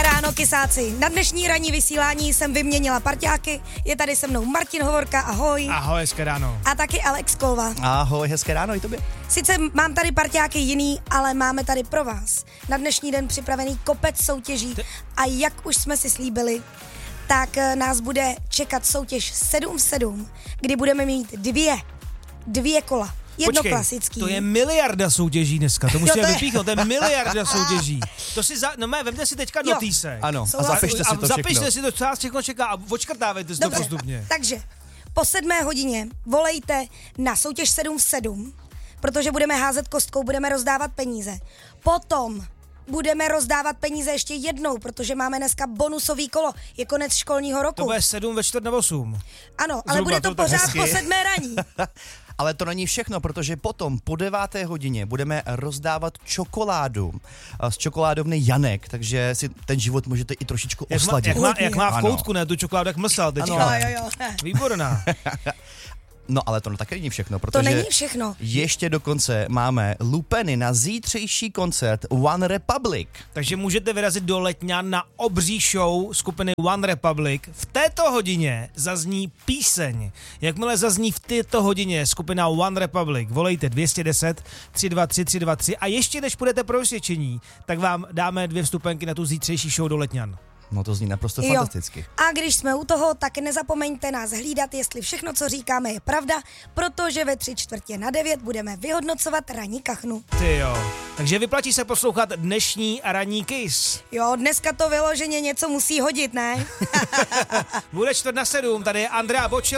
ráno, kysáci. Na dnešní ranní vysílání jsem vyměnila parťáky. Je tady se mnou Martin Hovorka, ahoj. Ahoj, hezké ráno. A taky Alex Kolva. Ahoj, hezké ráno i tobě. Sice mám tady parťáky jiný, ale máme tady pro vás na dnešní den připravený kopec soutěží. A jak už jsme si slíbili, tak nás bude čekat soutěž 7 v 7, kdy budeme mít dvě kola. Jedno Počkej, klasický. To je miliarda soutěží dneska, to musíme vypíchnout, to je miliarda soutěží. To si, vemte si teďka notýsek. Ano, a zapište si to všechno. Zapište si to, co vás všechno čeká a odškrtávejte si to postupně. Takže po 7 hodině volejte na soutěž 7 v 7, protože budeme házet kostkou, budeme rozdávat peníze. Potom budeme rozdávat peníze ještě jednou, protože máme dneska bonusový kolo. Je konec školního roku. To bude 7 ve 4/8. Ano, ale Zhruba, bude to pořád hezky. po 7 raní. Ale to není všechno, protože potom po 9. hodině budeme rozdávat čokoládu z čokoládovny Janek, takže si ten život můžete i trošičku osladit. Jak má v Ano. koutku, ne, tu čokoládu jak mlsal teďka. Ano. Jo. Výborná. No ale to taky není všechno, protože To není všechno. ještě dokonce máme lupeny na zítřejší koncert One Republic. Takže můžete vyrazit do Letňan na obří show skupiny One Republic. V této hodině zazní píseň. Jakmile zazní v této hodině skupina One Republic, volejte 210 323 323 a ještě než půjdete pro vysvědčení, tak vám dáme 2 vstupenky na tu zítřejší show do Letňan. No to zní naprosto fantasticky. A když jsme u toho, tak nezapomeňte nás hlídat, jestli všechno, co říkáme, je pravda, protože ve 8:45 budeme vyhodnocovat ranní kachnu. Ty jo. Takže vyplatí se poslouchat dnešní ranní Kiss. Jo, dneska to vyloženě něco musí hodit, ne? Bude 6:45, tady je Andrea Bočel.